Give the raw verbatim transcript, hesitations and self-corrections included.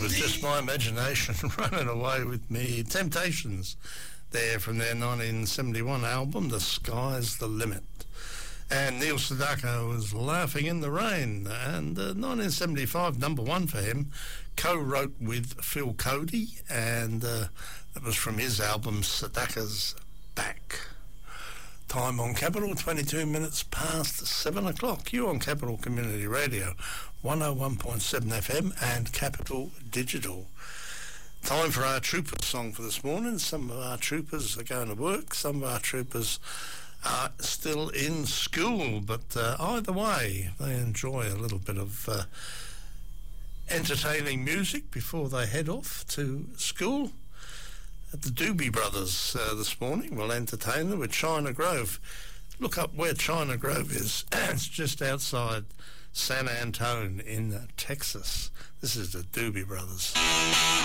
was just my imagination running away with me. Temptations, there from their nineteen seventy-one album, The Sky's the Limit. And Neil Sedaka was Laughing in the Rain, and uh, nineteen seventy-five, number one for him, co-wrote with Phil Cody, and uh, that was from his album Sedaka's Back. Time on Capital, twenty-two minutes past seven o'clock. You on Capital Community Radio, one oh one point seven F M and Capital Digital. Time for our troopers song for this morning. Some of our troopers are going to work, some of our troopers are still in school, but uh, either way, they enjoy a little bit of uh, entertaining music before they head off to school. The Doobie Brothers uh, this morning will entertain them with China Grove. Look up where China Grove is. It's just outside San Antone in uh, Texas. This is the Doobie Brothers.